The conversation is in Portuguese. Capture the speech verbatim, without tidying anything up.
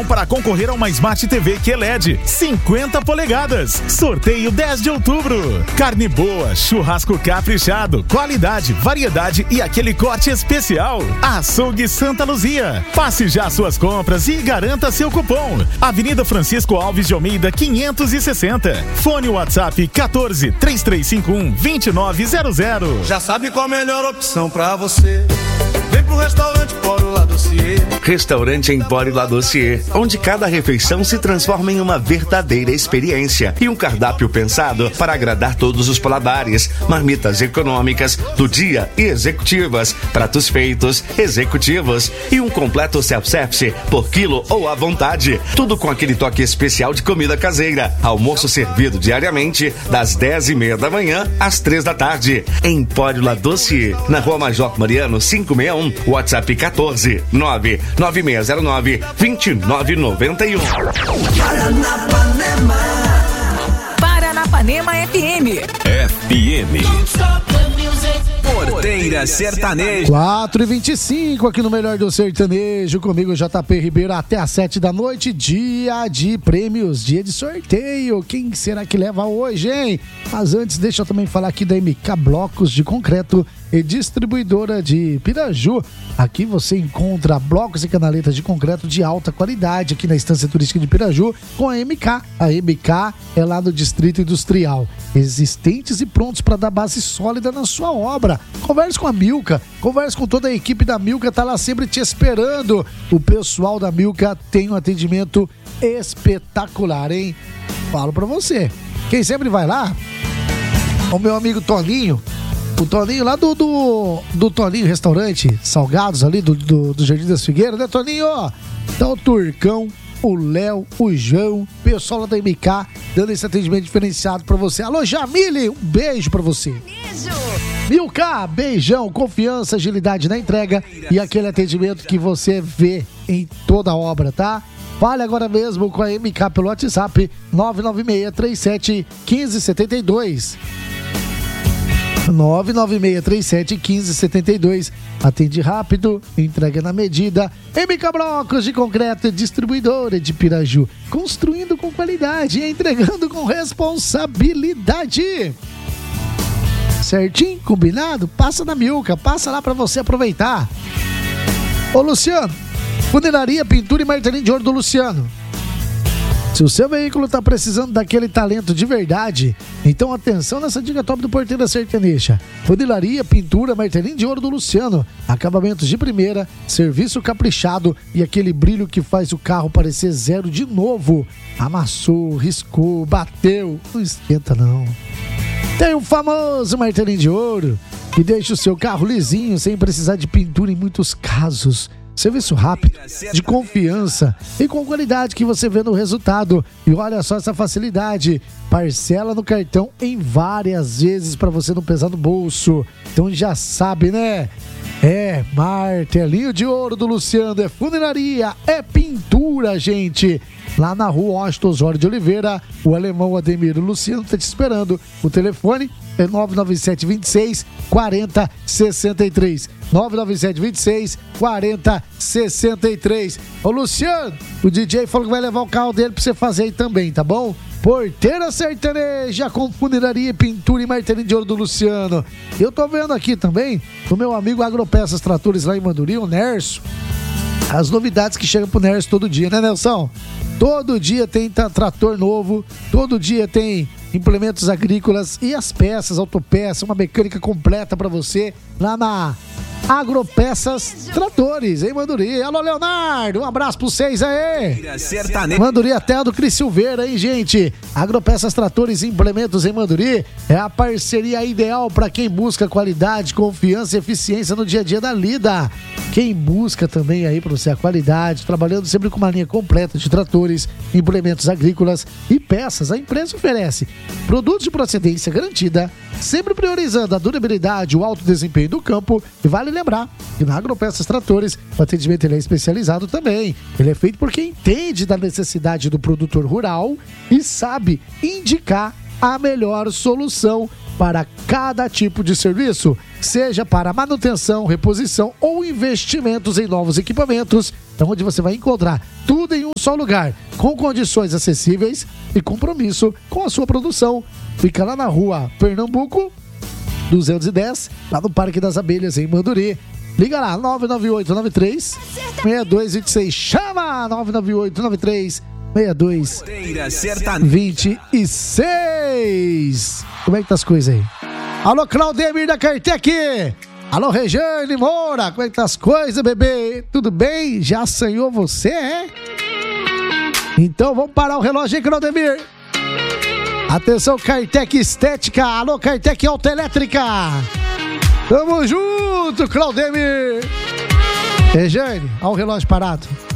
Para concorrer a uma Smart T V Q L E D cinquenta polegadas. Sorteio dez de outubro. Carne boa, churrasco caprichado, qualidade, variedade e aquele corte especial. Açougue Santa Luzia. Faça já suas compras e garanta seu cupom. Avenida Francisco Alves de Almeida, quinhentos e sessenta. Fone WhatsApp quatorze, três três cinco um, dois nove zero zero. Já sabe qual a melhor opção pra você? Vem pro restaurante Empório La Dossier. Restaurante Empório La Dossier, onde cada refeição se transforma em uma verdadeira experiência e um cardápio pensado para agradar todos os paladares. Marmitas econômicas do dia e executivas, pratos feitos, executivos e um completo self-service por quilo ou à vontade. Tudo com aquele toque especial de comida caseira. Almoço servido diariamente das dez e meia da manhã às três da tarde. Empório La Dossier, na Rua Major Mariano quinhentos e sessenta e um, WhatsApp quatorze, nove nove seis zero nove, dois nove nove um. Paranapanema. Paranapanema F M. F M. Porteira Sertaneja. quatro e vinte e cinco aqui no Melhor do Sertanejo. Comigo, J P Ribeiro, até às sete da noite. Dia de prêmios, dia de sorteio. Quem será que leva hoje, hein? Mas antes, deixa eu também falar aqui da M K Blocos de Concreto e distribuidora de Piraju. Aqui você encontra blocos e canaletas de concreto de alta qualidade aqui na Estância Turística de Piraju com a M K. A M K é lá no Distrito Industrial. Existentes e prontos para dar base sólida na sua obra. Converse com a Milka, converse com toda a equipe da Milka, tá lá sempre te esperando. O pessoal da Milka tem um atendimento espetacular, hein? Falo pra você. Quem sempre vai lá? O meu amigo Toninho. O Toninho lá do, do, do Toninho Restaurante Salgados ali do, do, do Jardim das Figueiras, né, Toninho? Tá o Turcão, o Léo, o João, pessoal lá da M K dando esse atendimento diferenciado pra você. Alô, Jamile, um beijo pra você. Beijo. Milka, beijão, confiança, agilidade na entrega e aquele atendimento que você vê em toda a obra, tá? Fale agora mesmo com a M K pelo WhatsApp nove nove seis três sete um cinco sete dois. nove nove seis três sete um cinco sete dois. Atende rápido, entrega na medida. M K Blocos de Concreto, distribuidora de Piraju. Construindo com qualidade e entregando com responsabilidade. Certinho? Combinado? Passa na Milka, passa lá pra você aproveitar. Ô Luciano, funilaria, pintura e martelinho de ouro do Luciano. Se o seu veículo está precisando daquele talento de verdade, então atenção nessa dica top do Porteira Sertaneja. Funilaria, pintura, martelinho de ouro do Luciano. Acabamentos de primeira, serviço caprichado e aquele brilho que faz o carro parecer zero de novo. Amassou, riscou, bateu, não esquenta não. Tem o famoso martelinho de ouro que deixa o seu carro lisinho sem precisar de pintura em muitos casos. Serviço rápido, de confiança e com qualidade que você vê no resultado. E olha só essa facilidade. Parcela no cartão em várias vezes para você não pesar no bolso. Então já sabe, né? É martelinho de ouro do Luciano, é funilaria, é pintura, gente. Lá na rua Washington Osório de Oliveira, o alemão Ademir Luciano tá te esperando. O telefone é nove nove sete dois seis quatro zero seis três. nove nove sete dois seis quatro zero seis três. Ô Luciano, o D J falou que vai levar o carro dele pra você fazer aí também, tá bom? Porteira Sertaneja com funilaria, pintura e martelinho de ouro do Luciano. Eu tô vendo aqui também o meu amigo Agropeças Tratores lá em Manduri, o Nerso. As novidades que chegam pro Nerso todo dia, né, Nelson? Todo dia tem trator novo, todo dia tem implementos agrícolas e as peças, autopeças, uma mecânica completa pra você lá na Agropeças Tratores, em Manduri. Alô, Leonardo, um abraço pra vocês aí. Manduri até do Cris Silveira, hein, gente? Agropeças Tratores e Implementos em Manduri é a parceria ideal para quem busca qualidade, confiança e eficiência no dia a dia da lida. Quem busca também aí para você a qualidade, trabalhando sempre com uma linha completa de tratores, implementos agrícolas e peças, a empresa oferece produtos de procedência garantida, sempre priorizando a durabilidade, o alto desempenho do campo. E vale lembrar que na Agropeças Tratores o atendimento ele é especializado também. Ele é feito por quem entende da necessidade do produtor rural e sabe indicar a melhor solução para cada tipo de serviço, seja para manutenção, reposição ou investimentos em novos equipamentos. onde você vai encontrar tudo em um só lugar, com condições acessíveis e compromisso com a sua produção. Fica lá na rua Pernambuco, duzentos e dez, lá no Parque das Abelhas, em Manduri. Liga lá, nove nove oito nove três seis dois dois seis. Chama! nove nove oito nove três seis dois dois seis. Como é que tá as coisas aí? Alô, Claudemir da Cartec! Alô, Rejane Moura! Como é que tá as coisas, bebê? Tudo bem? Já assanhou você, é? Então vamos parar o relógio, hein, Claudemir? Atenção, Cartec Estética! Alô, Cartec Autoelétrica! Tamo junto, Claudemir! Rejane, olha o relógio parado.